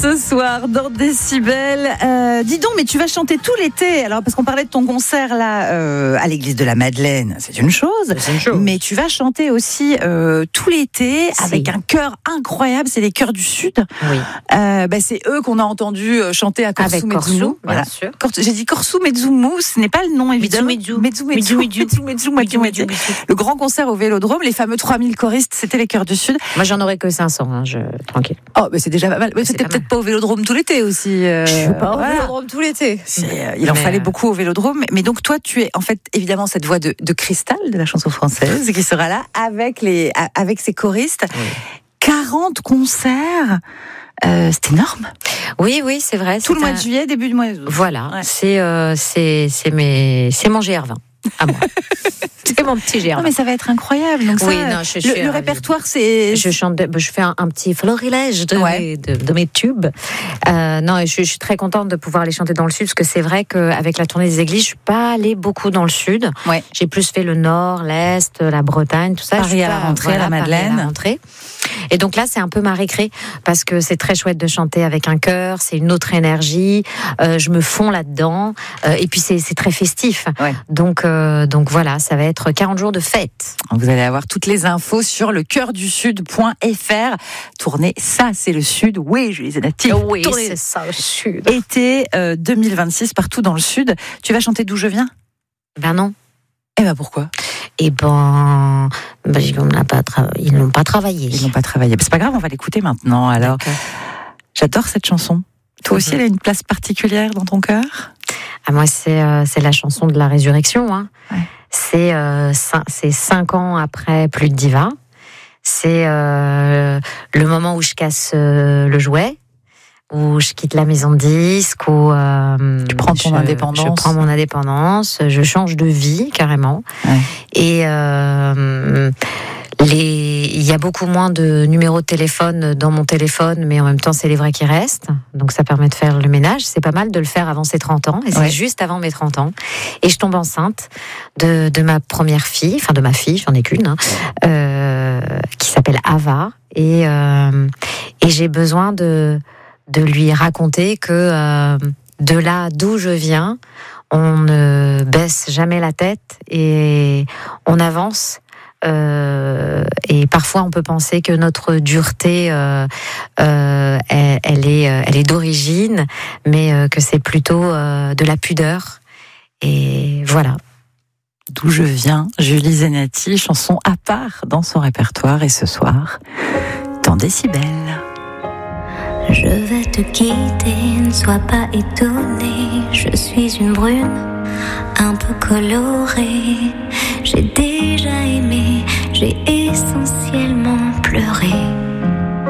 ce soir dans Décibel. Dis donc, mais tu vas chanter tout l'été. Alors, parce qu'on parlait de ton concert là à l'église de la Madeleine, c'est une chose. Mais tu vas chanter aussi tout l'été avec un chœur incroyable. C'est les chœurs du Sud. Oui. C'est eux qu'on a entendu chanter à Korsou Medzoumou. Bien sûr. J'ai dit Korsou Medzoumou, ce n'est pas le nom évidemment. Medzoumou. Le grand concert au Vélodrome, les fameux 3000 choristes, c'était les chœurs du Sud. Moi, j'en aurais que 500, tranquille. Oh, mais c'est déjà pas mal. Mais c'était peut-être pas au Vélodrome tout l'été aussi. Je suis pas au Vélodrome tout l'été. Il en fallait beaucoup au Vélodrome. Mais donc, toi, tu es en fait évidemment cette voix de cristal de la chanson française qui sera là avec ses choristes. Oui. 40 concerts. C'est énorme. Oui, c'est vrai. Tout le mois de juillet, début du mois d'août. Voilà, ouais. C'est mon GR20 à moi. C'est mon petit GR20. Non, mais ça va être incroyable. Donc oui, le répertoire, c'est. Je fais un petit florilège de mes tubes. Je suis très contente de pouvoir les chanter dans le Sud, parce que c'est vrai qu'avec la tournée des églises, je suis pas allée beaucoup dans le Sud. Ouais. J'ai plus fait le Nord, l'Est, la Bretagne, tout ça. Paris à la rentrée, la Madeleine. Et donc là, c'est un peu ma récré, parce que c'est très chouette de chanter avec un chœur, c'est une autre énergie, je me fonds là-dedans, et puis c'est très festif. Ouais. Donc voilà, ça va être 40 jours de fête. Vous allez avoir toutes les infos sur lecoeurdusud.fr. Tournée, ça c'est le Sud. Oui, Julie Zenati. Oui, c'est ça, le Sud. Été 2026, partout dans le Sud. Tu vas chanter D'où je viens ? Ben non. Eh ben pourquoi ? Ils n'ont pas travaillé. Ils n'ont pas travaillé. C'est pas grave, on va l'écouter maintenant. Alors, j'adore cette chanson. Toi aussi, elle a une place particulière dans ton cœur ? Moi, c'est la chanson de la résurrection. Hein. Ouais. C'est 5 ans après Plus de Diva. C'est le moment où je casse le jouet, où je quitte la maison de disques, où tu prends ton indépendance. Je prends mon indépendance, je change de vie carrément. Ouais. Et il y a beaucoup moins de numéros de téléphone dans mon téléphone, mais en même temps, c'est les vrais qui restent. Donc, ça permet de faire le ménage. C'est pas mal de le faire avant ses 30 ans. Et c'est juste avant mes 30 ans. Et je tombe enceinte de ma première fille, enfin de ma fille, j'en ai qu'une, qui s'appelle Ava. Et j'ai besoin de lui raconter que de là d'où je viens, on ne baisse jamais la tête et on avance. Et parfois on peut penser que notre dureté elle est d'origine, mais que c'est plutôt de la pudeur. Et voilà. D'où je viens, Julie Zenati, chanson à part dans son répertoire, et ce soir dans Décibel. Je vais te quitter, ne sois pas étonné. Je suis une brune, un peu colorée. J'ai déjà aimé, j'ai essentiellement pleuré.